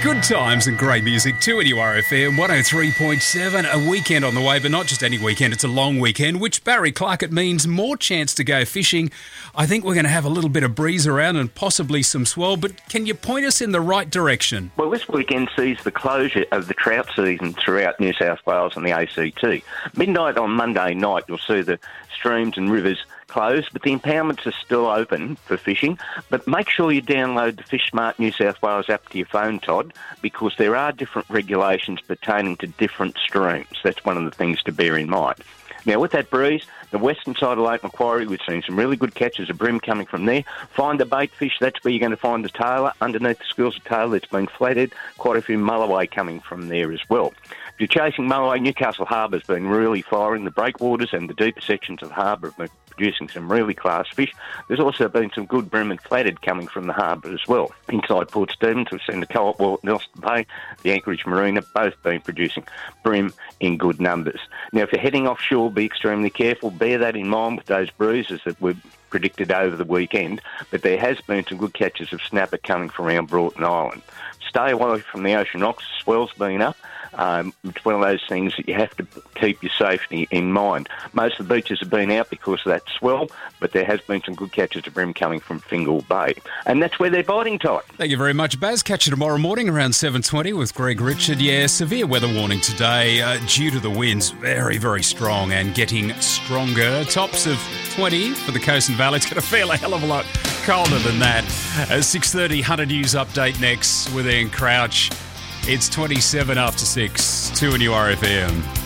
Good times and great music too at URFM 103.7. A weekend on the way, but not just any weekend, it's a long weekend, which Barry Clark, it means more chance to go fishing. I think we're going to have a little bit of breeze around and possibly some swell, but can you point us in the right direction? Well, this weekend sees the closure of the trout season throughout New South Wales and the ACT. Midnight on Monday night, you'll see the streams and rivers closed, but the impoundments are still open for fishing. But make sure you download the Fish Smart New South Wales app to your phone, Todd, because there are different regulations pertaining to different streams. That's one of the things to bear in mind. Now, with that breeze, the western side of Lake Macquarie, we've seen some really good catches of bream coming from there. Find the bait fish, that's where you're going to find the tailor. Underneath the schools of tailor, it's been flathead. Quite a few mulloway coming from there as well. If you're chasing mulloway, Newcastle Harbour's been really firing. The breakwaters and the deeper sections of the harbour have been producing some really class fish. There's also been some good bream and flathead coming from the harbour as well. Inside Port Stephens, we've seen the Co-op Wall at Nelson Bay, the Anchorage Marina, both been producing bream in good numbers. Now, if you're heading offshore, be extremely careful. Bear that in mind with those bruises that we've predicted over the weekend, but there has been some good catches of snapper coming from around Broughton Island. Stay away from the ocean rocks. Swell's been up. It's one of those things that you have to keep your safety in mind. Most of the beaches have been out because of that swell, but there has been some good catches of bream coming from Fingal Bay. And that's where they're biting, Todd. Thank you very much, Baz. Catch you tomorrow morning around 7:20 with Greg Richard. Yeah, severe weather warning today due to the winds. Very, very strong and getting stronger. Tops of 20 for the Coast and Valley. It's going to feel a hell of a lot colder than that. 6:30 Hunter News update next with Ian Crouch. It's 27 after 6, 2 on URFM.